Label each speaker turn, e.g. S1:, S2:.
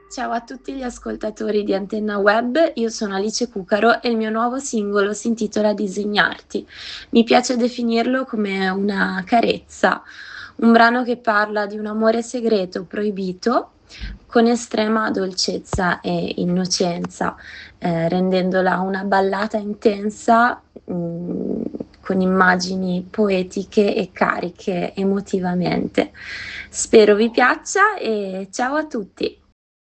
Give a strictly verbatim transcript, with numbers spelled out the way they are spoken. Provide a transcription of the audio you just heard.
S1: Ciao a tutti gli ascoltatori di Antenna Web, io sono Alice Cucaro e il mio nuovo singolo si intitola Disegnarti. Mi piace definirlo come una carezza, un brano che parla di un amore segreto proibito con estrema dolcezza e innocenza, eh, rendendola una ballata intensa, mh, con immagini poetiche e cariche emotivamente. Spero vi piaccia e ciao a tutti!